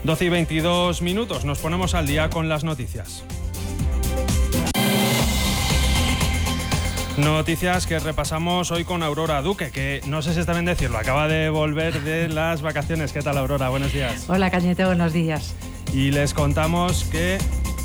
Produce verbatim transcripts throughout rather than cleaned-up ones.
doce y veintidós minutos, nos ponemos al día con las noticias. Noticias que repasamos hoy con Aurora Duque, que no sé si está bien decirlo, acaba de volver de las vacaciones. ¿Qué tal, Aurora? Buenos días. Hola, Cañete, buenos días. Y les contamos que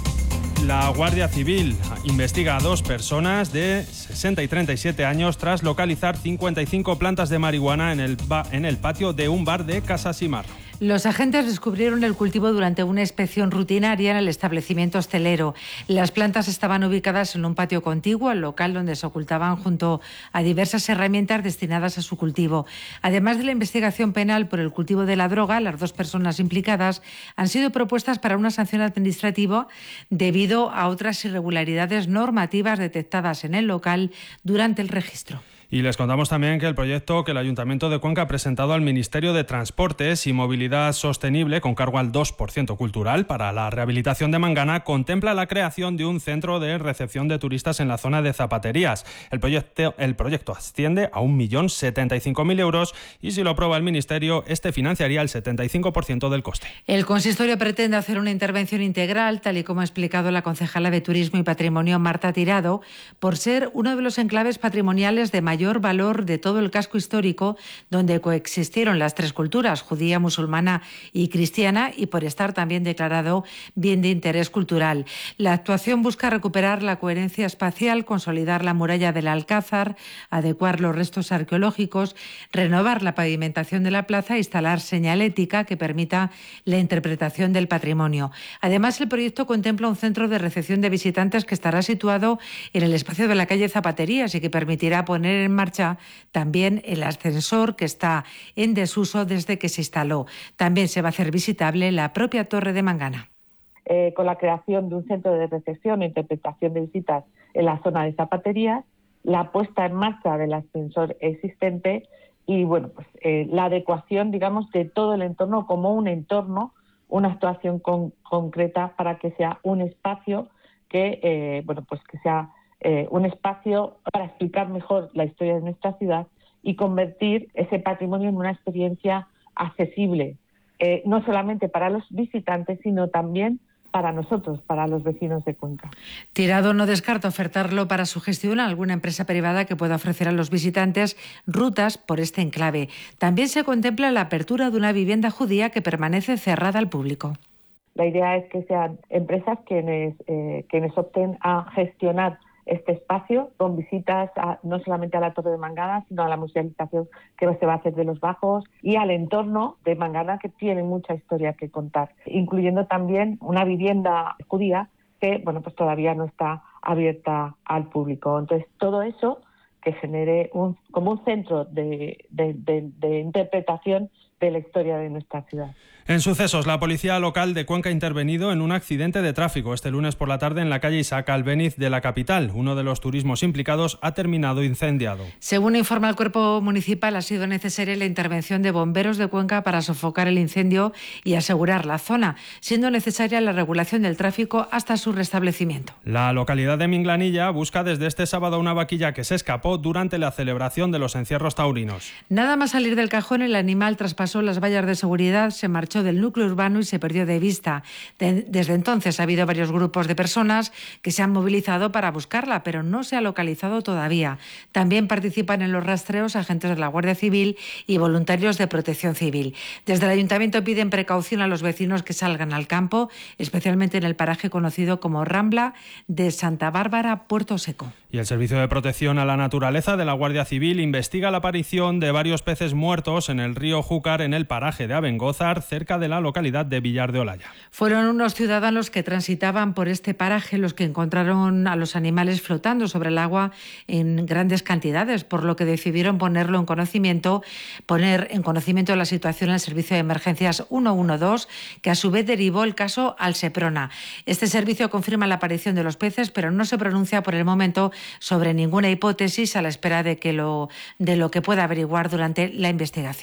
la Guardia Civil investiga a dos personas de sesenta y treinta y siete años tras localizar cincuenta y cinco plantas de marihuana en el, en el patio de un bar de Casasimar. Los agentes descubrieron el cultivo durante una inspección rutinaria en el establecimiento hostelero. Las plantas estaban ubicadas en un patio contiguo al local donde se ocultaban junto a diversas herramientas destinadas a su cultivo. Además de la investigación penal por el cultivo de la droga, las dos personas implicadas han sido propuestas para una sanción administrativa debido a otras irregularidades normativas detectadas en el local durante el registro. Y les contamos también que el proyecto que el Ayuntamiento de Cuenca ha presentado al Ministerio de Transportes y Movilidad Sostenible, con cargo al dos por ciento cultural, para la rehabilitación de Mangana, contempla la creación de un centro de recepción de turistas en la zona de Zapaterías. El proyecto, el proyecto asciende a un millón setenta y cinco mil euros y, si lo aprueba el Ministerio, este financiaría el setenta y cinco por ciento del coste. El consistorio pretende hacer una intervención integral, tal y como ha explicado la concejala de Turismo y Patrimonio, Marta Tirado, por ser uno de los enclaves patrimoniales de mayor mayor valor de todo el casco histórico, donde coexistieron las tres culturas, judía, musulmana y cristiana, y por estar también declarado bien de interés cultural. La actuación busca recuperar la coherencia espacial, consolidar la muralla del Alcázar, adecuar los restos arqueológicos, renovar la pavimentación de la plaza e instalar señalética que permita la interpretación del patrimonio. Además, el proyecto contempla un centro de recepción de visitantes que estará situado en el espacio de la calle Zapaterías y que permitirá poner en marcha también el ascensor que está en desuso desde que se instaló. También se va a hacer visitable la propia Torre de Mangana. Eh, con la creación de un centro de recepción e interpretación de visitas en la zona de Zapaterías, la puesta en marcha del ascensor existente y bueno, pues eh, la adecuación, digamos, de todo el entorno como un entorno, una actuación con, concreta para que sea un espacio que, eh, bueno, pues que sea Eh, un espacio para explicar mejor la historia de nuestra ciudad y convertir ese patrimonio en una experiencia accesible, eh, no solamente para los visitantes, sino también para nosotros, para los vecinos de Cuenca. Tirado no descarta ofertarlo para su gestión a alguna empresa privada que pueda ofrecer a los visitantes rutas por este enclave. También se contempla la apertura de una vivienda judía que permanece cerrada al público. La idea es que sean empresas quienes, eh, quienes opten a gestionar este espacio con visitas a, no solamente a la Torre de Mangana, sino a la musealización que se va a hacer de los bajos y al entorno de Mangana, que tiene mucha historia que contar, incluyendo también una vivienda judía que, bueno, pues todavía no está abierta al público. Entonces, todo eso que genere un, como un centro de, de, de, de interpretación de la historia de nuestra ciudad. En sucesos, la policía local de Cuenca ha intervenido en un accidente de tráfico este lunes por la tarde en la calle Isaac Albéniz de la capital. Uno de los turismos implicados ha terminado incendiado. Según informa el cuerpo municipal, ha sido necesaria la intervención de bomberos de Cuenca para sofocar el incendio y asegurar la zona, siendo necesaria la regulación del tráfico hasta su restablecimiento. La localidad de Minglanilla busca desde este sábado una vaquilla que se escapó durante la celebración de los encierros taurinos. Nada más salir del cajón, el animal traspasó las vallas de seguridad, se marchó del núcleo urbano y se perdió de vista. De, desde entonces ha habido varios grupos de personas que se han movilizado para buscarla, pero no se ha localizado todavía. También participan en los rastreos agentes de la Guardia Civil y voluntarios de Protección Civil. Desde el Ayuntamiento piden precaución a los vecinos que salgan al campo, especialmente en el paraje conocido como Rambla de Santa Bárbara, Puerto Seco. Y el Servicio de Protección a la Naturaleza de la Guardia Civil investiga la aparición de varios peces muertos en el río Júcar, en el paraje de Abengózar, cerca de la localidad de Villar de Olaya. Fueron unos ciudadanos que transitaban por este paraje los que encontraron a los animales flotando sobre el agua en grandes cantidades, por lo que decidieron ponerlo en conocimiento, poner en conocimiento de la situación al Servicio de Emergencias ciento doce, que a su vez derivó el caso al Seprona. Este servicio confirma la aparición de los peces, pero no se pronuncia por el momento sobre ninguna hipótesis, a la espera de que lo, de lo que pueda averiguar durante la investigación.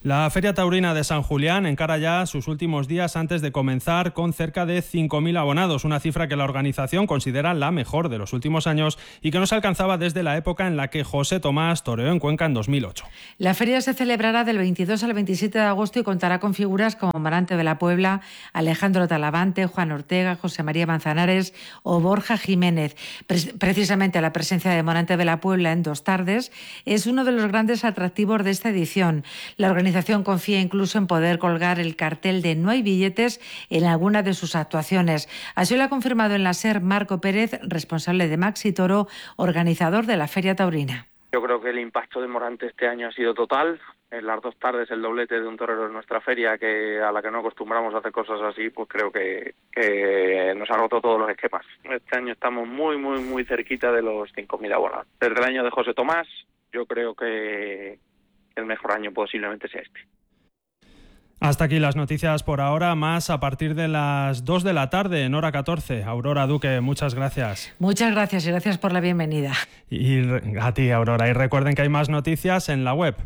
La Feria Taurina de San Julián encara ya sus últimos días antes de comenzar con cerca de cinco mil abonados, una cifra que la organización considera la mejor de los últimos años y que no se alcanzaba desde la época en la que José Tomás toreó en Cuenca en dos mil ocho. La feria se celebrará del veintidós al veintisiete de agosto y contará con figuras como Morante de la Puebla, Alejandro Talavante, Juan Ortega, José María Manzanares o Borja Jiménez. Pre- precisamente la presencia de Morante de la Puebla en dos tardes es uno de los grandes atractivos de esta edición. La organización La organización confía incluso en poder colgar el cartel de No hay billetes en alguna de sus actuaciones. Así lo ha confirmado en la SER Marco Pérez, responsable de Maxi Toro, organizador de la Feria Taurina. Yo creo que el impacto de Morante este año ha sido total. En las dos tardes el doblete de un torero en nuestra feria, que a la que no acostumbramos a hacer cosas así, pues creo que, que nos ha roto todos los esquemas. Este año estamos muy, muy, muy cerquita de los cinco mil abonados. Desde el año de José Tomás, yo creo que el mejor año posiblemente sea este. Hasta aquí las noticias por ahora, más a partir de las dos de la tarde en hora catorce. Aurora Duque, muchas gracias. Muchas gracias y gracias por la bienvenida. Y a ti, Aurora. Y recuerden que hay más noticias en la web.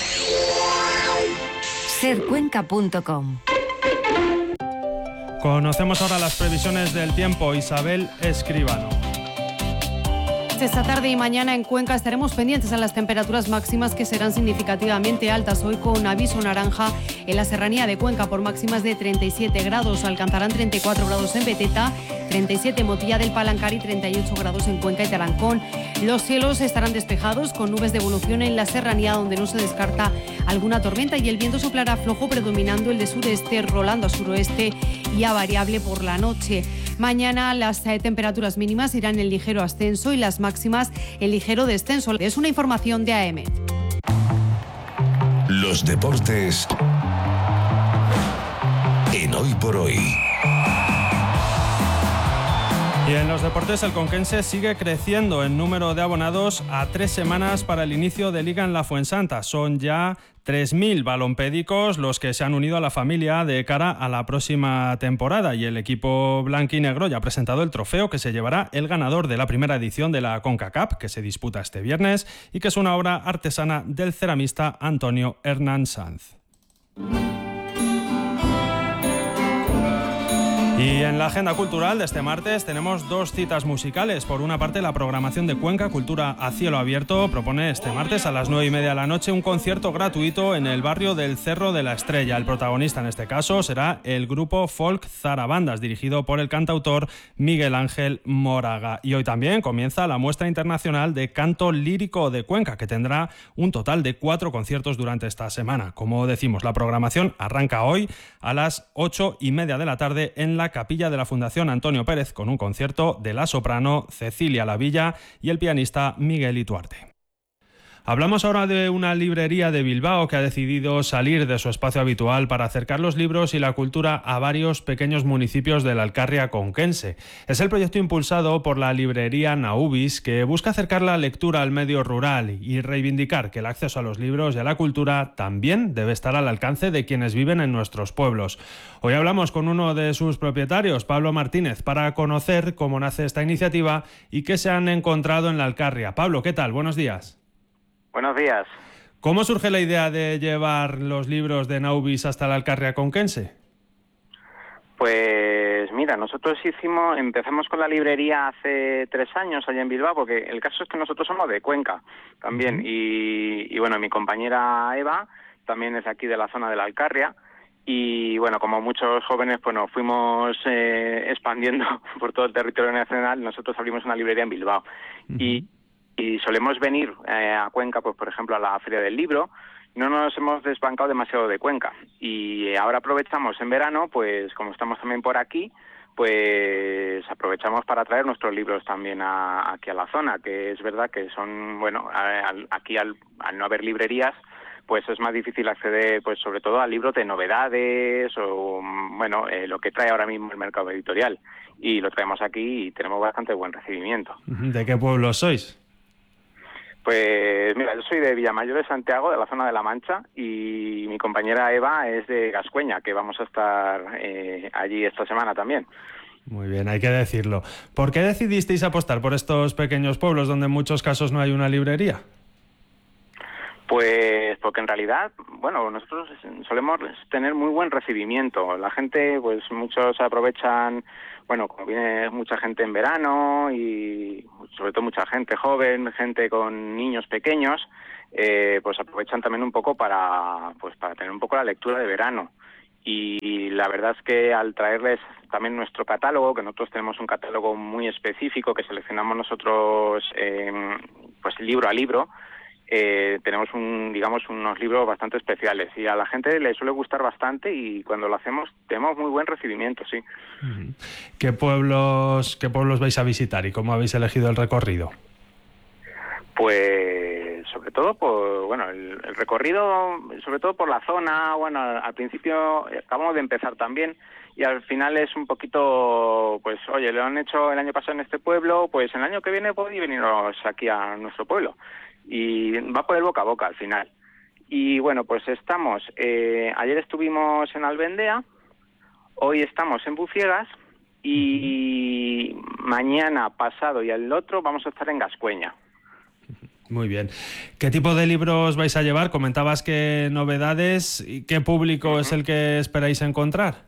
ser cuenca punto com. Conocemos ahora las previsiones del tiempo. Isabel Escribano. Esta tarde y mañana en Cuenca estaremos pendientes a las temperaturas máximas, que serán significativamente altas hoy, con aviso naranja en la serranía de Cuenca por máximas de treinta y siete grados. Alcanzarán treinta y cuatro grados en Beteta, treinta y siete en Motilla del Palancar y treinta y ocho grados en Cuenca y Tarancón. Los cielos estarán despejados con nubes de evolución en la serranía, donde no se descarta alguna tormenta, y el viento soplará flojo, predominando el de sureste, rolando a suroeste y a variable por la noche. Mañana las eh, temperaturas mínimas irán en ligero ascenso y las máximas en ligero descenso. Es una información de A E M E T. Los deportes en Hoy por Hoy. Y en los deportes, el conquense sigue creciendo en número de abonados a tres semanas para el inicio de Liga en la Fuensanta. Son ya tres mil balompédicos los que se han unido a la familia de cara a la próxima temporada, y el equipo blanquinegro ya ha presentado el trofeo que se llevará el ganador de la primera edición de la CONCACAF, que se disputa este viernes y que es una obra artesana del ceramista Antonio Hernán Sanz. Y en la agenda cultural de este martes tenemos dos citas musicales. Por una parte, la programación de Cuenca Cultura a Cielo Abierto propone este martes a las nueve y media de la noche un concierto gratuito en el barrio del Cerro de la Estrella. El protagonista en este caso será el grupo Folk Zarabandas, dirigido por el cantautor Miguel Ángel Moraga. Y hoy también comienza la muestra internacional de canto lírico de Cuenca, que tendrá un total de cuatro conciertos durante esta semana. Como decimos, la programación arranca hoy a las ocho y media de la tarde en la capilla de la Fundación Antonio Pérez, con un concierto de la soprano Cecilia Lavilla y el pianista Miguel Ituarte. Hablamos ahora de una librería de Bilbao que ha decidido salir de su espacio habitual para acercar los libros y la cultura a varios pequeños municipios de la Alcarria conquense. Es el proyecto impulsado por la librería Naubis, que busca acercar la lectura al medio rural y reivindicar que el acceso a los libros y a la cultura también debe estar al alcance de quienes viven en nuestros pueblos. Hoy hablamos con uno de sus propietarios, Pablo Martínez, para conocer cómo nace esta iniciativa y qué se han encontrado en la Alcarria. Pablo, ¿qué tal? Buenos días. Buenos días. ¿Cómo surge la idea de llevar los libros de Naubis hasta la Alcarria conquense? Pues mira, nosotros hicimos, empezamos con la librería hace tres años allá en Bilbao, porque el caso es que nosotros somos de Cuenca también, uh-huh. y, y bueno, mi compañera Eva también es aquí de la zona de la Alcarria, y bueno, como muchos jóvenes, pues nos fuimos eh, expandiendo por todo el territorio nacional. Nosotros abrimos una librería en Bilbao, uh-huh. y Y solemos venir eh, a Cuenca, pues por ejemplo, a la Feria del Libro. No nos hemos desbancado demasiado de Cuenca. Y ahora aprovechamos en verano, pues como estamos también por aquí, pues aprovechamos para traer nuestros libros también a, aquí a la zona, que es verdad que son, bueno, a, a, aquí al, al no haber librerías, pues es más difícil acceder, pues sobre todo a libros de novedades o, bueno, eh, lo que trae ahora mismo el mercado editorial. Y lo traemos aquí y tenemos bastante buen recibimiento. ¿De qué pueblo sois? Pues mira, yo soy de Villamayor de Santiago, de la zona de La Mancha, y mi compañera Eva es de Gascueña, que vamos a estar eh, allí esta semana también. Muy bien, hay que decirlo. ¿Por qué decidisteis apostar por estos pequeños pueblos donde en muchos casos no hay una librería? Pues porque en realidad, bueno, nosotros solemos tener muy buen recibimiento. La gente, pues muchos aprovechan, bueno, como viene mucha gente en verano y sobre todo mucha gente joven, gente con niños pequeños, eh, pues aprovechan también un poco para, pues para tener un poco la lectura de verano. Y la verdad es que al traerles también nuestro catálogo, que nosotros tenemos un catálogo muy específico que seleccionamos nosotros, eh, pues libro a libro, Eh, tenemos un, digamos, unos libros bastante especiales y a la gente le suele gustar bastante y cuando lo hacemos tenemos muy buen recibimiento, sí. ¿Qué pueblos, qué pueblos vais a visitar y cómo habéis elegido el recorrido? Pues sobre todo por, bueno, el, el recorrido, sobre todo por la zona, bueno, al principio acabamos de empezar también y al final es un poquito, pues oye, lo han hecho el año pasado en este pueblo, pues el año que viene podéis veniros aquí a nuestro pueblo. Y va por el boca a boca al final. Y bueno, pues estamos, eh, ayer estuvimos en Albendea, hoy estamos en Buciegas y mañana, pasado y el otro vamos a estar en Gascueña. Muy bien. ¿Qué tipo de libros vais a llevar? Comentabas que novedades, ¿y qué público uh-huh. es el que esperáis encontrar?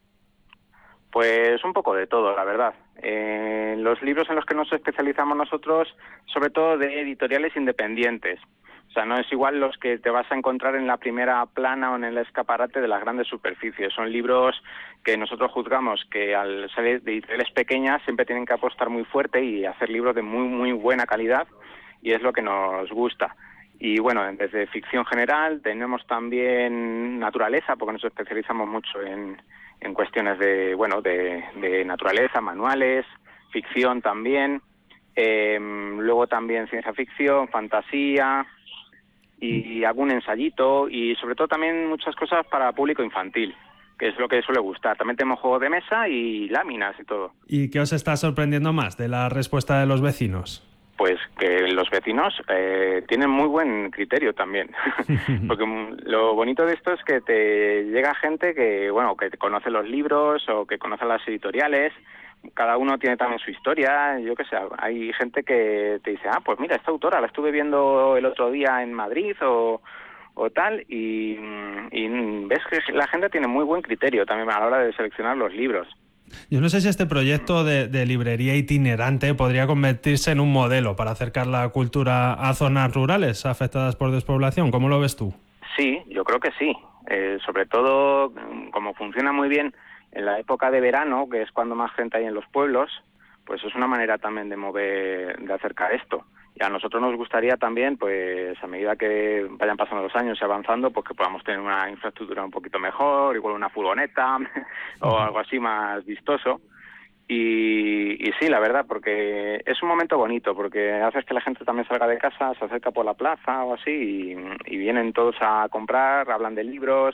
Pues un poco de todo, la verdad. Eh, los libros en los que nos especializamos nosotros, sobre todo de editoriales independientes. O sea, no es igual los que te vas a encontrar en la primera plana o en el escaparate de las grandes superficies. Son libros que nosotros juzgamos que al ser de editoriales pequeñas siempre tienen que apostar muy fuerte y hacer libros de muy, muy buena calidad, y es lo que nos gusta. Y bueno, desde ficción general tenemos también naturaleza, porque nos especializamos mucho en... en cuestiones de, bueno, de, de naturaleza, manuales, ficción también, eh, luego también ciencia ficción, fantasía y, y algún ensayito y sobre todo también muchas cosas para público infantil, que es lo que suele gustar. También tenemos juegos de mesa y láminas y todo. ¿Y qué os está sorprendiendo más de la respuesta de los vecinos? Pues que los vecinos eh, tienen muy buen criterio también, porque lo bonito de esto es que te llega gente que, bueno, que conoce los libros o que conoce las editoriales, cada uno tiene también su historia, yo qué sé, hay gente que te dice, ah, pues mira, esta autora la estuve viendo el otro día en Madrid o, o tal, y, y ves que la gente tiene muy buen criterio también a la hora de seleccionar los libros. Yo no sé si este proyecto de, de librería itinerante podría convertirse en un modelo para acercar la cultura a zonas rurales afectadas por despoblación. ¿Cómo lo ves tú? Sí, yo creo que sí. Eh, sobre todo, como funciona muy bien en la época de verano, que es cuando más gente hay en los pueblos, pues es una manera también de mover, de acercar esto. Y a nosotros nos gustaría también, pues a medida que vayan pasando los años y avanzando, pues que podamos tener una infraestructura un poquito mejor, igual una furgoneta o algo así más vistoso. Y, y sí, la verdad, porque es un momento bonito, porque haces que la gente también salga de casa, se acerca por la plaza o así, y, y vienen todos a comprar, hablan de libros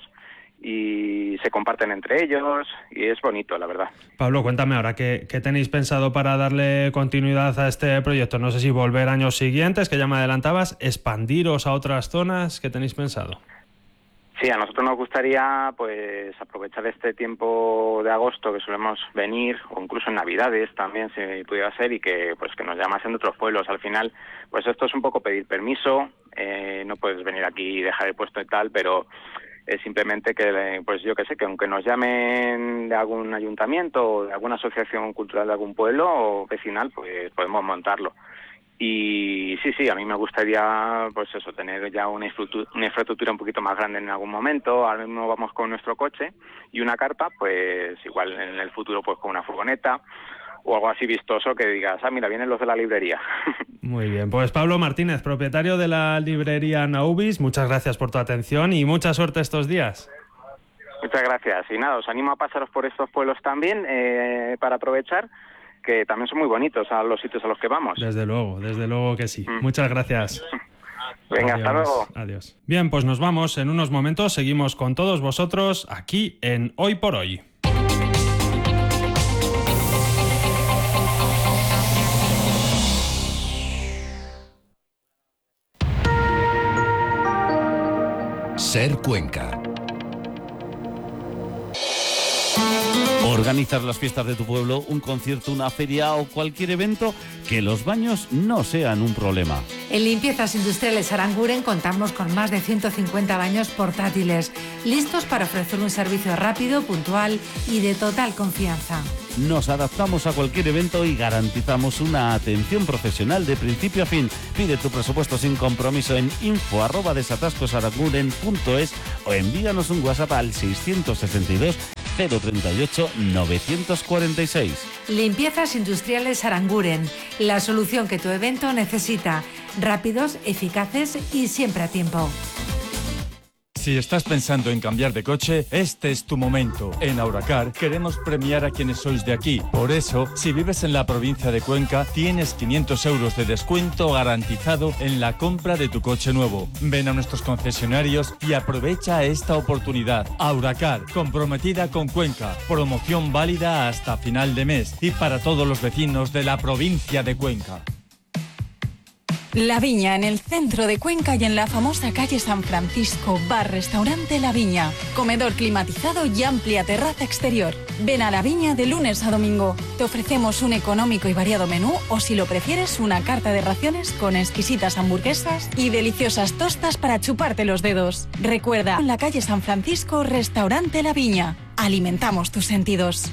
y se comparten entre ellos y es bonito, la verdad. Pablo, cuéntame ahora, ¿qué, qué tenéis pensado para darle continuidad a este proyecto? No sé si volver años siguientes, que ya me adelantabas, expandiros a otras zonas, ¿qué tenéis pensado? Sí, a nosotros nos gustaría pues aprovechar este tiempo de agosto que solemos venir, o incluso en Navidades también, si pudiera ser, y que pues que nos llamasen de otros pueblos. Al final, pues esto es un poco pedir permiso, eh, no puedes venir aquí y dejar el puesto y tal, pero es simplemente que, pues yo que sé, que aunque nos llamen de algún ayuntamiento o de alguna asociación cultural de algún pueblo o vecinal, pues podemos montarlo. Y sí, sí, a mí me gustaría, pues eso, tener ya una infraestructura, una infraestructura un poquito más grande en algún momento. Ahora mismo vamos con nuestro coche y una carpa, pues igual en el futuro pues con una furgoneta o algo así vistoso que digas, ah, mira, vienen los de la librería. Muy bien, pues Pablo Martínez, propietario de la librería Naubis, muchas gracias por tu atención y mucha suerte estos días. Muchas gracias. Y nada, os animo a pasaros por estos pueblos también eh, para aprovechar, que también son muy bonitos a los sitios a los que vamos. Desde luego, desde luego que sí. Mm. Muchas gracias. Venga, adiós, hasta luego. Adiós. Bien, pues nos vamos. En unos momentos seguimos con todos vosotros aquí en Hoy por Hoy. Ser Cuenca. Organizar las fiestas de tu pueblo, un concierto, una feria o cualquier evento, que los baños no sean un problema. En Limpiezas Industriales Aranguren contamos con más de ciento cincuenta baños portátiles, listos para ofrecer un servicio rápido, puntual y de total confianza. Nos adaptamos a cualquier evento y garantizamos una atención profesional de principio a fin. Pide tu presupuesto sin compromiso en info arroba desatascosaranguren punto es o envíanos un WhatsApp al seiscientos sesenta y dos cero treinta y ocho novecientos cuarenta y seis. Limpiezas Industriales Aranguren, la solución que tu evento necesita. Rápidos, eficaces y siempre a tiempo. Si estás pensando en cambiar de coche, este es tu momento. En Auracar queremos premiar a quienes sois de aquí. Por eso, si vives en la provincia de Cuenca, tienes quinientos euros de descuento garantizado en la compra de tu coche nuevo. Ven a nuestros concesionarios y aprovecha esta oportunidad. Auracar, comprometida con Cuenca. Promoción válida hasta final de mes y para todos los vecinos de la provincia de Cuenca. La Viña, en el centro de Cuenca y en la famosa calle San Francisco, bar-restaurante La Viña. Comedor climatizado y amplia terraza exterior. Ven a La Viña de lunes a domingo. Te ofrecemos un económico y variado menú o, si lo prefieres, una carta de raciones con exquisitas hamburguesas y deliciosas tostas para chuparte los dedos. Recuerda, en la calle San Francisco, restaurante La Viña. Alimentamos tus sentidos.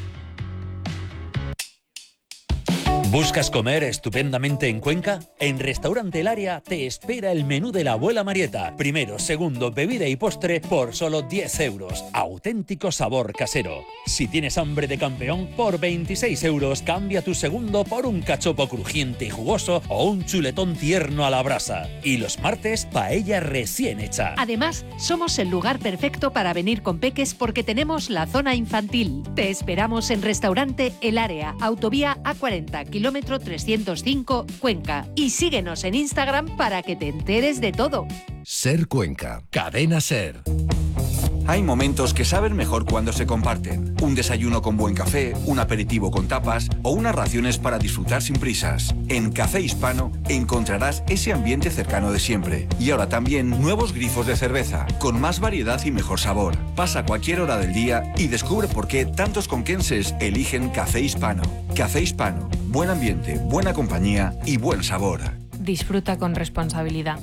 ¿Buscas comer estupendamente en Cuenca? En Restaurante El Área te espera el menú de la abuela Marieta. Primero, segundo, bebida y postre por solo diez euros. Auténtico sabor casero. Si tienes hambre de campeón, por veintiséis euros cambia tu segundo por un cachopo crujiente y jugoso o un chuletón tierno a la brasa. Y los martes, paella recién hecha. Además, somos el lugar perfecto para venir con peques porque tenemos la zona infantil. Te esperamos en Restaurante El Área, Autovía A cuarenta, kilómetro trescientos cinco, Cuenca. Y síguenos en Instagram para que te enteres de todo. Ser Cuenca, Cadena Ser. Hay momentos que saben mejor cuando se comparten. Un desayuno con buen café, un aperitivo con tapas o unas raciones para disfrutar sin prisas. En Café Hispano encontrarás ese ambiente cercano de siempre. Y ahora también nuevos grifos de cerveza, con más variedad y mejor sabor. Pasa cualquier hora del día y descubre por qué tantos conquenses eligen Café Hispano. Café Hispano, buen ambiente, buena compañía y buen sabor. Disfruta con responsabilidad.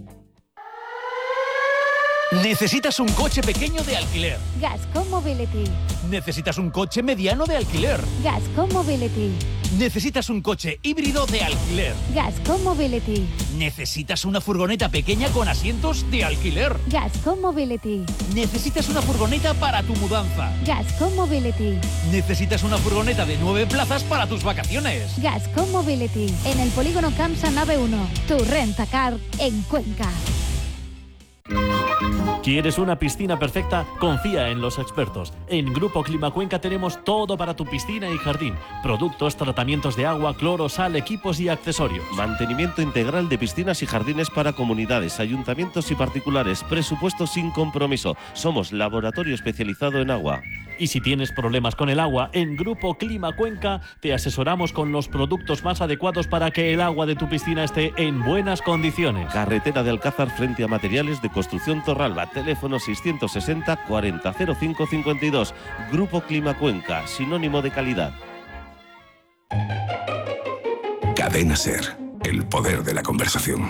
¿Necesitas un coche pequeño de alquiler? Gascom Mobility. ¿Necesitas un coche mediano de alquiler? Gascom Mobility. ¿Necesitas un coche híbrido de alquiler? Gascom Mobility. ¿Necesitas una furgoneta pequeña con asientos de alquiler? Gascom Mobility. ¿Necesitas una furgoneta para tu mudanza? Gascom Mobility. ¿Necesitas una furgoneta de nueve plazas para tus vacaciones? Gascom Mobility. En el polígono Camsa Nave uno. Tu rentacar en Cuenca. ¿Quieres una piscina perfecta? Confía en los expertos. En Grupo Clima Cuenca tenemos todo para tu piscina y jardín. Productos, tratamientos de agua, cloro, sal, equipos y accesorios. Mantenimiento integral de piscinas y jardines para comunidades, ayuntamientos y particulares. Presupuesto sin compromiso. Somos laboratorio especializado en agua. Y si tienes problemas con el agua, en Grupo Clima Cuenca te asesoramos con los productos más adecuados para que el agua de tu piscina esté en buenas condiciones. Carretera de Alcázar frente a Materiales de Construcción Torralba. Teléfono seiscientos sesenta cuarenta cero cinco cincuenta y dos. Grupo Clima Cuenca, sinónimo de calidad. Cadena Ser, el poder de la conversación.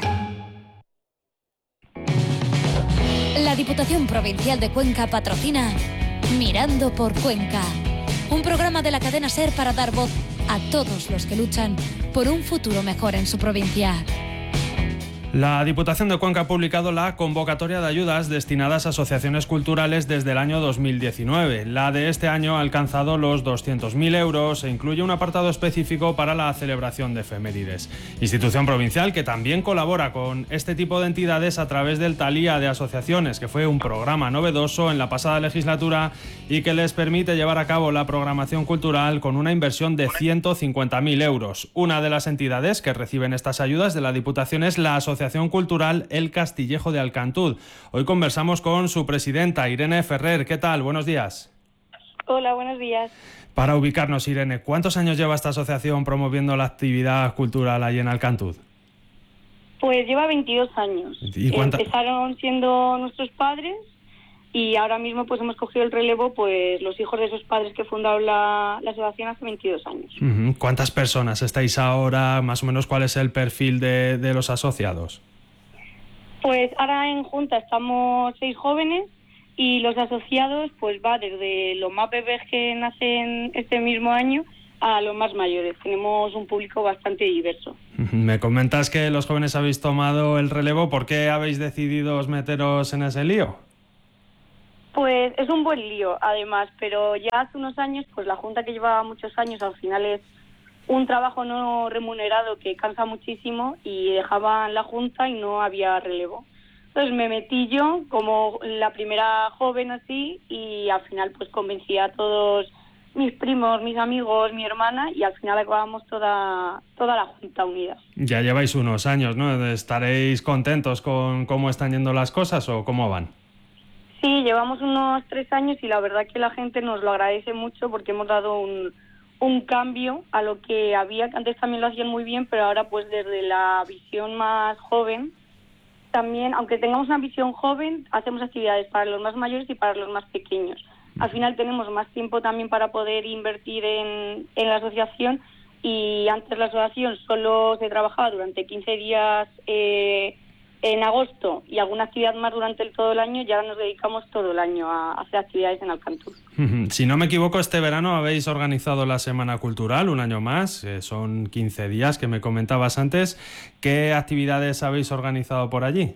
La Diputación Provincial de Cuenca patrocina Mirando por Cuenca, un programa de la cadena SER para dar voz a todos los que luchan por un futuro mejor en su provincia. La Diputación de Cuenca ha publicado la convocatoria de ayudas destinadas a asociaciones culturales desde el año dos mil diecinueve. La de este año ha alcanzado los doscientos mil euros e incluye un apartado específico para la celebración de efemérides. Institución provincial que también colabora con este tipo de entidades a través del Talía de Asociaciones, que fue un programa novedoso en la pasada legislatura y que les permite llevar a cabo la programación cultural con una inversión de ciento cincuenta mil euros. Una de las entidades que reciben estas ayudas de la Diputación es la Asociación Asociación Cultural El Castillejo de Alcantud. Hoy conversamos con su presidenta, Irene Ferrer. ¿Qué tal? Buenos días. Hola, buenos días. Para ubicarnos, Irene, ¿cuántos años lleva esta asociación promoviendo la actividad cultural ahí en Alcantud? Pues lleva veintidós años. ¿Y cuánta... Empezaron siendo nuestros padres y ahora mismo pues hemos cogido el relevo pues los hijos de esos padres que fundaron la, la asociación hace veintidós años. Uh-huh. ¿Cuántas personas estáis ahora? Más o menos, ¿cuál es el perfil de, de los asociados? Pues ahora en Junta estamos seis jóvenes y los asociados pues va desde los más bebés que nacen este mismo año a los más mayores. Tenemos un público bastante diverso. Uh-huh. Me comentas que los jóvenes habéis tomado el relevo. ¿Por qué habéis decidido meteros en ese lío? Pues es un buen lío, además, pero ya hace unos años, pues la Junta, que llevaba muchos años, al final es un trabajo no remunerado que cansa muchísimo, y dejaban la Junta y no había relevo. Entonces me metí yo como la primera joven así, y al final pues convencí a todos mis primos, mis amigos, mi hermana, y al final acabamos toda, toda la Junta unida. Ya lleváis unos años, ¿no? ¿Estaréis contentos con cómo están yendo las cosas o cómo van? Sí, llevamos unos tres años y la verdad que la gente nos lo agradece mucho porque hemos dado un, un cambio a lo que había, que antes también lo hacían muy bien, pero ahora pues desde la visión más joven, también, aunque tengamos una visión joven, hacemos actividades para los más mayores y para los más pequeños. Al final tenemos más tiempo también para poder invertir en, en la asociación, y antes la asociación solo se trabajaba durante quince días eh, en agosto y alguna actividad más durante el, todo el año, y ahora nos dedicamos todo el año a hacer actividades en Alcantur. Si no me equivoco, este verano habéis organizado la Semana Cultural, un año más, eh, son quince días que me comentabas antes. ¿Qué actividades habéis organizado por allí?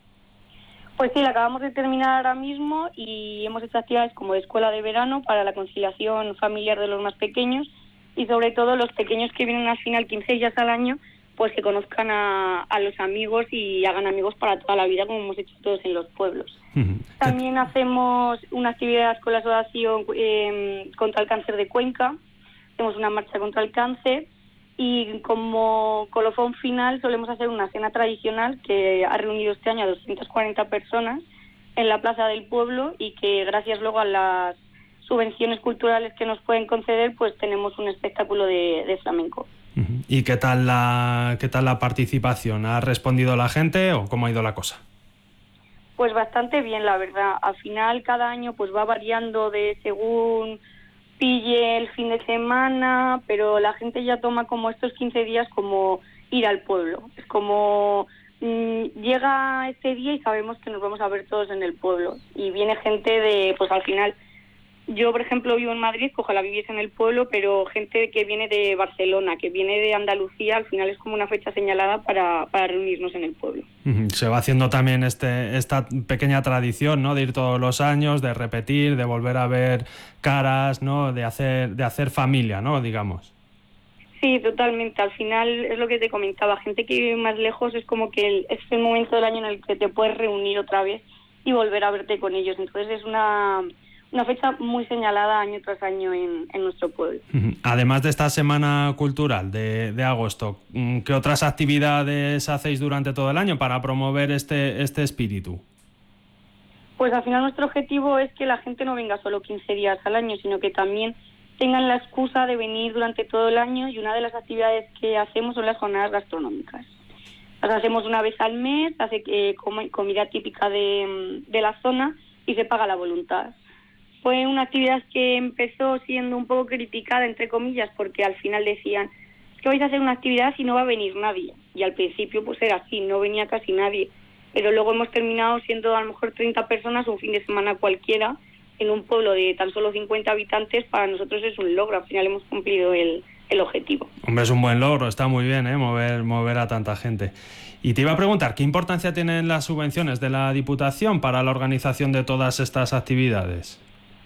Pues sí, la acabamos de terminar ahora mismo y hemos hecho actividades como de escuela de verano para la conciliación familiar de los más pequeños, y sobre todo los pequeños que vienen al final quince días al año, pues que conozcan a, a los amigos y hagan amigos para toda la vida, como hemos hecho todos en los pueblos. Uh-huh. También hacemos una actividad con la asociación eh, contra el cáncer de Cuenca, hacemos una marcha contra el cáncer, y como colofón final solemos hacer una cena tradicional que ha reunido este año a doscientas cuarenta personas en la plaza del pueblo, y que gracias luego a las subvenciones culturales que nos pueden conceder, pues tenemos un espectáculo de, de flamenco. ¿Y qué tal la qué tal la participación? ¿Ha respondido la gente o cómo ha ido la cosa? Pues bastante bien, la verdad. Al final cada año pues va variando de según pille el fin de semana, pero la gente ya toma como estos quince días como ir al pueblo. Es como mmm, llega este día y sabemos que nos vamos a ver todos en el pueblo, y viene gente de, pues al final, yo por ejemplo vivo en Madrid, ojalá viviese en el pueblo, pero gente que viene de Barcelona, que viene de Andalucía, al final es como una fecha señalada para, para reunirnos en el pueblo. Se va haciendo también este esta pequeña tradición, ¿no? De ir todos los años, de repetir, de volver a ver caras, ¿no? De hacer, de hacer familia, ¿no? Digamos. Sí, totalmente. Al final es lo que te comentaba, gente que vive más lejos es como que el, es el momento del año en el que te puedes reunir otra vez y volver a verte con ellos. Entonces es una... una fecha muy señalada año tras año en, en nuestro pueblo. Además de esta Semana Cultural de, de agosto, ¿qué otras actividades hacéis durante todo el año para promover este, este espíritu? Pues al final nuestro objetivo es que la gente no venga solo quince días al año, sino que también tengan la excusa de venir durante todo el año, y una de las actividades que hacemos son las jornadas gastronómicas. Las hacemos una vez al mes, hace eh, comida típica de, de la zona, y se paga la voluntad. Fue una actividad que empezó siendo un poco criticada, entre comillas, porque al final decían, es que vais a hacer una actividad y no va a venir nadie. Y al principio pues era así, no venía casi nadie. Pero luego hemos terminado siendo a lo mejor treinta personas un fin de semana cualquiera, en un pueblo de tan solo cincuenta habitantes. Para nosotros es un logro, al final hemos cumplido el, el objetivo. Hombre, es un buen logro, está muy bien, ¿eh? mover, mover a tanta gente. Y te iba a preguntar, ¿qué importancia tienen las subvenciones de la Diputación para la organización de todas estas actividades?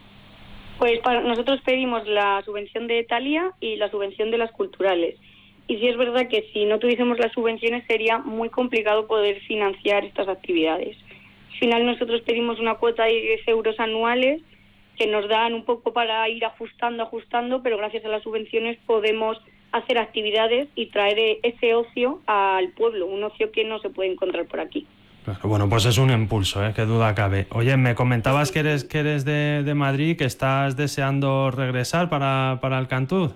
Pues para nosotros pedimos la subvención de Italia y la subvención de las culturales. Y sí es verdad que si no tuviésemos las subvenciones sería muy complicado poder financiar estas actividades. Al final nosotros pedimos una cuota de diez euros anuales que nos dan un poco para ir ajustando, ajustando, pero gracias a las subvenciones podemos hacer actividades y traer ese ocio al pueblo, un ocio que no se puede encontrar por aquí. Bueno, pues es un impulso, ¿eh? Qué duda cabe. Oye, me comentabas que eres que eres de, de Madrid, que estás deseando regresar para, para Alcantur.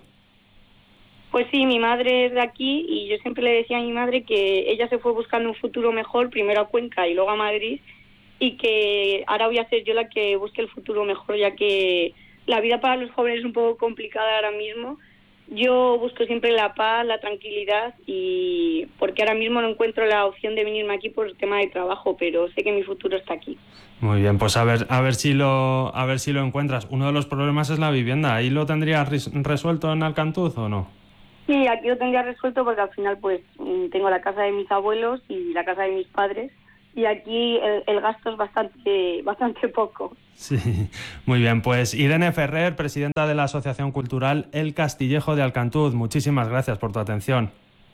Pues sí, mi madre es de aquí y yo siempre le decía a mi madre que ella se fue buscando un futuro mejor, primero a Cuenca y luego a Madrid, y que ahora voy a ser yo la que busque el futuro mejor, ya que la vida para los jóvenes es un poco complicada ahora mismo. Yo busco siempre la paz, la tranquilidad, y porque ahora mismo no encuentro la opción de venirme aquí por el tema de trabajo, pero sé que mi futuro está aquí. Muy bien, pues a ver, a ver si lo, a ver si lo encuentras. Uno de los problemas es la vivienda. ¿Ahí lo tendrías res- resuelto en Alcantuz o no? Sí, aquí lo tendría resuelto porque al final pues tengo la casa de mis abuelos y la casa de mis padres, y aquí el, el gasto es bastante, bastante poco. Sí, muy bien. Pues Irene Ferrer, presidenta de la Asociación Cultural El Castillejo de Alcantuz, muchísimas gracias por tu atención.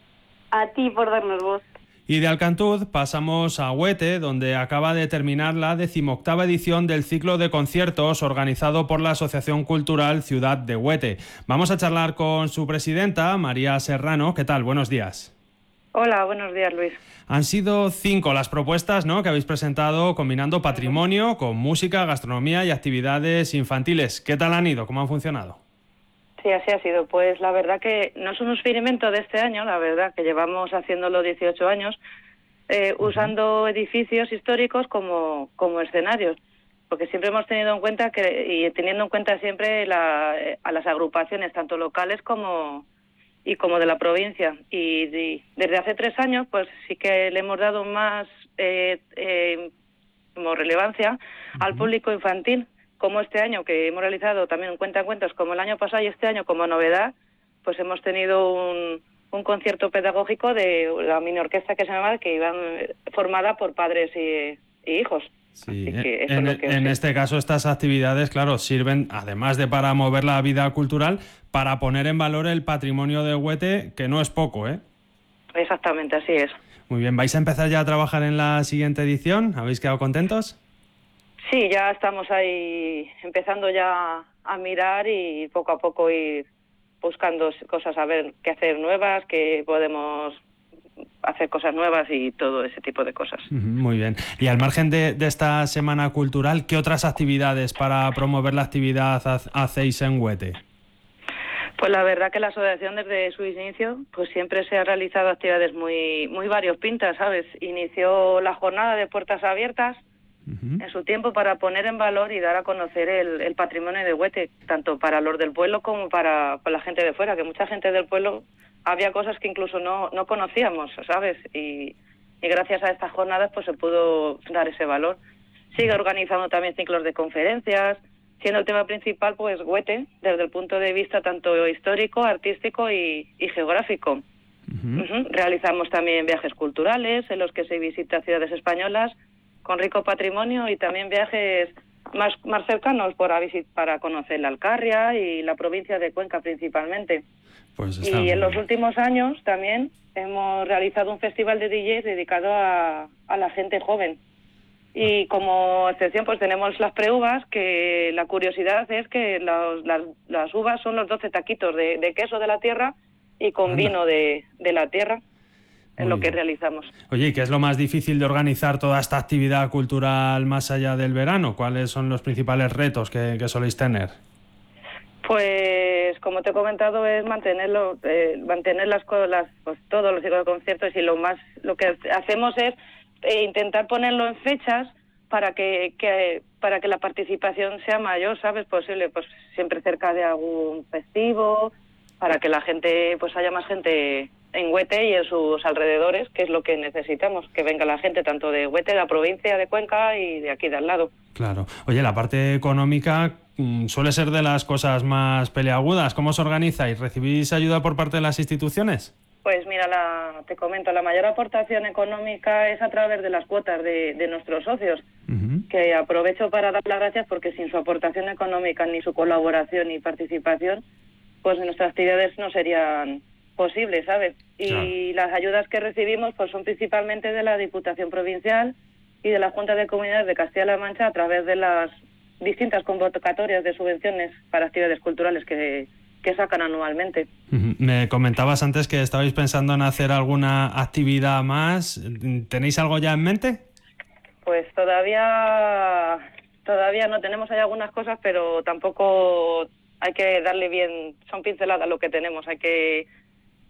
A ti por darnos voz. Y de Alcantuz pasamos a Huete, donde acaba de terminar la decimoctava edición del ciclo de conciertos organizado por la Asociación Cultural Ciudad de Huete. Vamos a charlar con su presidenta, María Serrano. ¿Qué tal? Buenos días. Hola, buenos días, Luis. Han sido cinco las propuestas, ¿no?, que habéis presentado combinando patrimonio con música, gastronomía y actividades infantiles. ¿Qué tal han ido? ¿Cómo han funcionado? Sí, así ha sido. Pues la verdad que no es un experimento de este año, la verdad que llevamos haciéndolo dieciocho años, eh, uh-huh. usando edificios históricos como, como escenarios, porque siempre hemos tenido en cuenta que, y teniendo en cuenta siempre la, a las agrupaciones, tanto locales como y como de la provincia. Y, y desde hace tres años, pues sí que le hemos dado más eh, eh, como relevancia uh-huh. al público infantil, como este año que hemos realizado también un cuentacuentos como el año pasado, y este año como novedad pues hemos tenido un, un concierto pedagógico de la mini orquesta que se llama, que iban formada por padres y, y hijos. Sí, en, es en este caso estas actividades, claro, sirven además de para mover la vida cultural, para poner en valor el patrimonio de Huete, que no es poco, ¿eh? Exactamente, así es. Muy bien, ¿vais a empezar ya a trabajar en la siguiente edición? ¿Habéis quedado contentos? Sí, ya estamos ahí empezando ya a mirar y poco a poco ir buscando cosas, a ver qué hacer nuevas, que podemos hacer cosas nuevas y todo ese tipo de cosas. Muy bien. Y al margen de, de esta Semana Cultural, ¿qué otras actividades para promover la actividad hacéis en Huete? Pues la verdad que la asociación desde su inicio pues siempre se ha realizado actividades muy, muy variopintas, ¿sabes? Inició la jornada de puertas abiertas uh-huh. en su tiempo para poner en valor y dar a conocer el, el patrimonio de Huete, tanto para los del pueblo como para, para la gente de fuera, que mucha gente del pueblo había cosas que incluso no, no conocíamos, ¿sabes? Y, y gracias a estas jornadas pues se pudo dar ese valor. Sigue organizando también ciclos de conferencias, siendo el tema principal pues Huete, desde el punto de vista tanto histórico, artístico y, y geográfico. Uh-huh. Uh-huh. Realizamos también viajes culturales en los que se visita ciudades españolas con rico patrimonio, y también viajes más, más cercanos para, visit, para conocer la Alcarria y la provincia de Cuenca principalmente. Pues y en los últimos años también hemos realizado un festival de D Js dedicado a, a la gente joven. Y como excepción pues tenemos las preuvas, que la curiosidad es que los, las, las uvas son los doce taquitos de, de queso de la tierra y con Anda. vino de, de la tierra, es Muy lo que bien. realizamos. Oye, ¿y qué es lo más difícil de organizar toda esta actividad cultural más allá del verano? ¿Cuáles son los principales retos que, que soléis tener? Pues como te he comentado es mantenerlo, eh, mantener las cosas, pues todos los ciclos de conciertos, y lo más lo que hacemos es eh, intentar ponerlo en fechas para que, que para que la participación sea mayor, ¿sabes? Posible, pues siempre cerca de algún festivo, para que la gente, pues haya más gente en Huete y en sus alrededores, que es lo que necesitamos, que venga la gente tanto de Huete, de la provincia de Cuenca y de aquí de al lado. Claro. Oye, la parte económica mmm, suele ser de las cosas más peleagudas. ¿Cómo os organizáis? ¿Recibís ayuda por parte de las instituciones? Pues mira, la, te comento, la mayor aportación económica es a través de las cuotas de, de nuestros socios, uh-huh. que aprovecho para dar las gracias porque sin su aportación económica, ni su colaboración y participación, pues nuestras actividades no serían posibles, ¿sabes? Y claro. las ayudas que recibimos pues son principalmente de la Diputación Provincial y de la Junta de Comunidades de Castilla-La Mancha, a través de las distintas convocatorias de subvenciones para actividades culturales que, que sacan anualmente. Me comentabas antes que estabais pensando en hacer alguna actividad más. ¿Tenéis algo ya en mente? Pues todavía todavía no tenemos, hay algunas cosas, pero tampoco hay que darle bien, son pinceladas lo que tenemos, hay que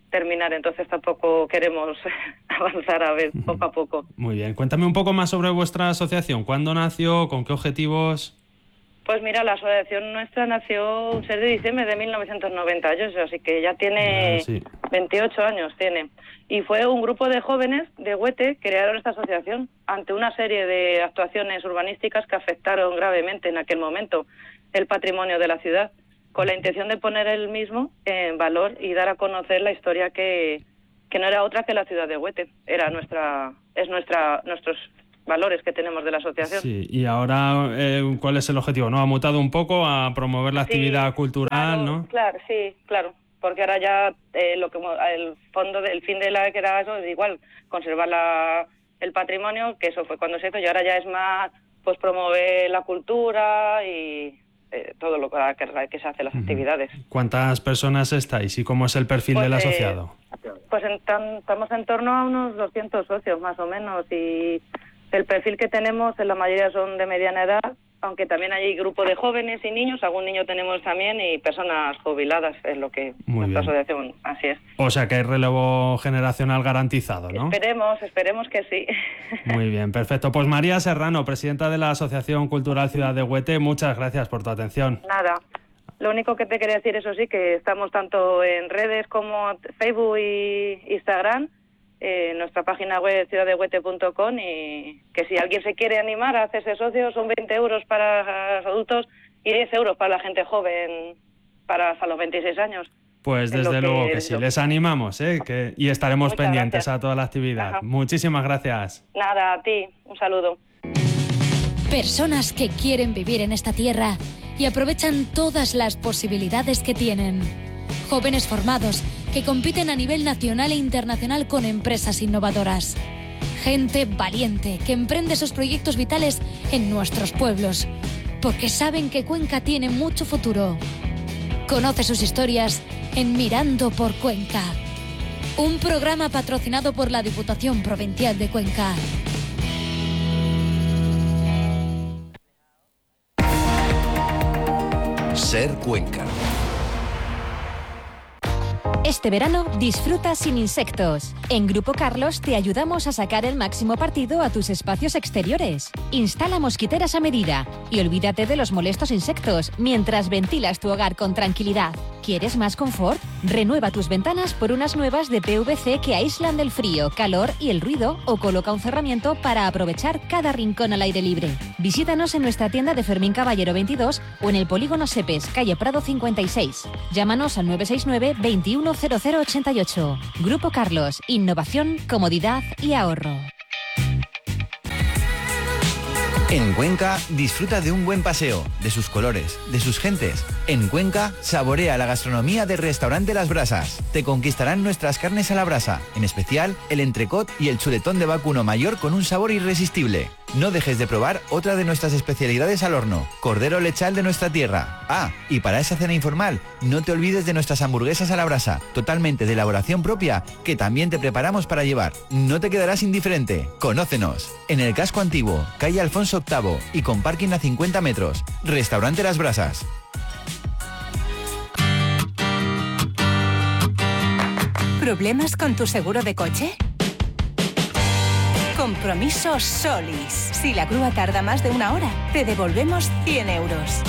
terminar, entonces tampoco queremos avanzar a ver poco a poco. Muy bien, cuéntame un poco más sobre vuestra asociación. ¿Cuándo nació? ¿Con qué objetivos? Pues mira, la asociación nuestra nació un seis de diciembre de mil novecientos noventa y ocho, así que ya tiene Ah, sí. veintiocho años tiene. Y fue un grupo de jóvenes de Huete que crearon esta asociación ante una serie de actuaciones urbanísticas que afectaron gravemente en aquel momento el patrimonio de la ciudad, con la intención de poner el mismo en valor y dar a conocer la historia que, que no era otra que la ciudad de Huete. Era nuestra, es nuestra, nuestros valores que tenemos de la asociación. Sí, y ahora, eh, ¿cuál es el objetivo? ¿No? Ha mutado un poco a promover la Sí, actividad cultural, claro, ¿no? Claro, sí, claro, porque ahora ya eh, lo que el fondo del fin de la que era eso es igual, conservar la, el patrimonio, que eso fue cuando se hizo, y ahora ya es más pues promover la cultura y eh, todo lo que, que se hace, las actividades. ¿Cuántas personas estáis y cómo es el perfil Pues, del eh, asociado? Pues en tan- estamos en torno a unos doscientos socios más o menos, y el perfil que tenemos en la mayoría son de mediana edad, aunque también hay grupo de jóvenes y niños, algún niño tenemos también, y personas jubiladas, es lo que Muy nuestra bien. asociación, así es. O sea que hay relevo generacional garantizado, ¿no? Esperemos, esperemos que sí. Muy bien, perfecto. Pues María Serrano, presidenta de la Asociación Cultural Ciudad de Huete, muchas gracias por tu atención. Nada, lo único que te quería decir, eso sí, que estamos tanto en redes como Facebook y Instagram, eh, nuestra página web ciudad de huete punto com, y que si alguien se quiere animar a hacerse socio son veinte euros para los adultos y diez euros para la gente joven, para hasta los veintiséis años. Pues Es lo desde que- luego que sí, lo- les animamos, ¿eh? Que, y estaremos Muchas pendientes gracias. a toda la actividad. Ajá. Muchísimas gracias. Nada, a ti, un saludo. Personas que quieren vivir en esta tierra y aprovechan todas las posibilidades que tienen. Jóvenes formados que compiten a nivel nacional e internacional con empresas innovadoras. Gente valiente que emprende sus proyectos vitales en nuestros pueblos, porque saben que Cuenca tiene mucho futuro. Conoce sus historias en Mirando por Cuenca, un programa patrocinado por la Diputación Provincial de Cuenca. Ser Cuenca. Este verano disfruta sin insectos. En Grupo Carlos te ayudamos a sacar el máximo partido a tus espacios exteriores. Instala mosquiteras a medida y olvídate de los molestos insectos mientras ventilas tu hogar con tranquilidad. ¿Quieres más confort? Renueva tus ventanas por unas nuevas de P V C que aíslan del frío, calor y el ruido, o coloca un cerramiento para aprovechar cada rincón al aire libre. Visítanos en nuestra tienda de Fermín Caballero veintidós o en el Polígono Sepes, calle Prado cincuenta y seis. Llámanos al nueve seis nueve, veintiuno cero cero ochenta y ocho. Grupo Carlos, innovación, comodidad y ahorro. En Cuenca, disfruta de un buen paseo, de sus colores, de sus gentes. En Cuenca, saborea la gastronomía del restaurante Las Brasas. Te conquistarán nuestras carnes a la brasa, en especial el entrecot y el chuletón de vacuno mayor con un sabor irresistible. No dejes de probar otra de nuestras especialidades al horno, cordero lechal de nuestra tierra. Ah, y para esa cena informal, no te olvides de nuestras hamburguesas a la brasa, totalmente de elaboración propia, que también te preparamos para llevar. No te quedarás indiferente. Conócenos. En el casco antiguo, calle Alfonso octavo y con parking a cincuenta metros. Restaurante Las Brasas. ¿Problemas con tu seguro de coche? Compromiso Solis. Si la grúa tarda más de una hora, te devolvemos cien euros.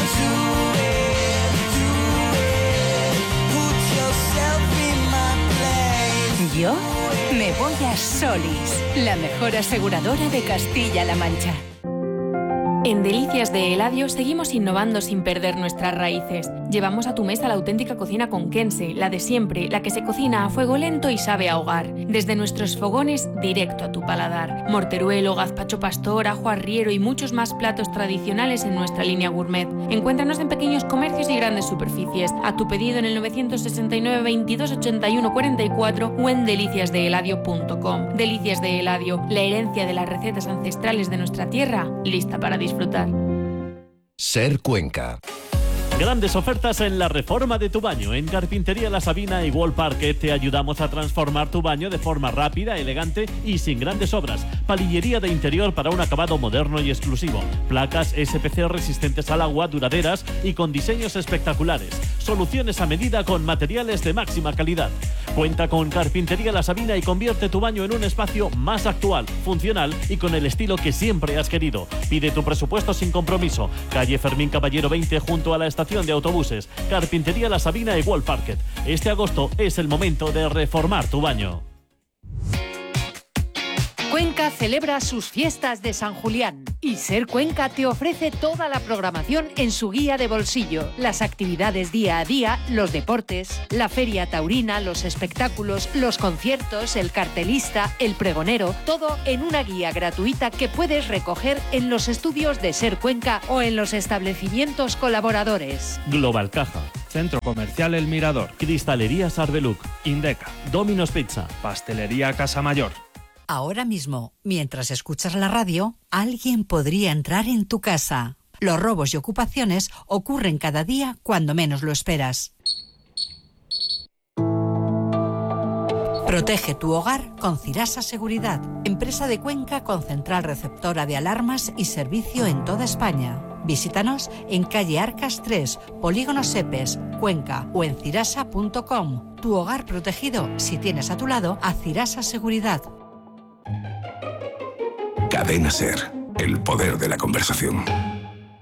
Yo me voy a Solis, la mejor aseguradora de Castilla-La Mancha. En Delicias de Eladio seguimos innovando sin perder nuestras raíces. Llevamos a tu mesa la auténtica cocina conquense, la de siempre, la que se cocina a fuego lento y sabe a hogar. Desde nuestros fogones, directo a tu paladar. Morteruelo, gazpacho pastor, ajo arriero y muchos más platos tradicionales en nuestra línea gourmet. Encuéntranos en pequeños comercios y grandes superficies. A tu pedido en el novecientos sesenta y nueve, veintidós, ochenta y uno, cuarenta y cuatro o en delicias de eladio punto com. Delicias de Eladio, la herencia de las recetas ancestrales de nuestra tierra, lista para disfrutar. Ser Cuenca. Grandes ofertas en la reforma de tu baño. En Carpintería La Sabina y Wall Parquet te ayudamos a transformar tu baño de forma rápida, elegante y sin grandes obras. Palillería de interior para un acabado moderno y exclusivo. Placas S P C resistentes al agua, duraderas y con diseños espectaculares. Soluciones a medida con materiales de máxima calidad. Cuenta con Carpintería La Sabina y convierte tu baño en un espacio más actual, funcional y con el estilo que siempre has querido. Pide tu presupuesto sin compromiso. Calle Fermín Caballero veinte junto a la estación de autobuses. Carpintería La Sabina y Wall Parket. Este agosto es el momento de reformar tu baño. Cuenca celebra sus fiestas de San Julián y Ser Cuenca te ofrece toda la programación en su guía de bolsillo, las actividades día a día, los deportes, la feria taurina, los espectáculos, los conciertos, el cartelista, el pregonero, todo en una guía gratuita que puedes recoger en los estudios de Ser Cuenca o en los establecimientos colaboradores. Global Caja, Centro Comercial El Mirador, Cristalería Sarbeluc, Indeca, Domino's Pizza, Pastelería Casa Mayor. Ahora mismo, mientras escuchas la radio, alguien podría entrar en tu casa. Los robos y ocupaciones ocurren cada día cuando menos lo esperas. Protege tu hogar con Cirasa Seguridad, empresa de Cuenca con central receptora de alarmas y servicio en toda España. Visítanos en calle Arcas tres, Polígono Sepes, Cuenca o en cirasa punto com. Tu hogar protegido si tienes a tu lado a Cirasa Seguridad. Cadena Ser, el poder de la conversación.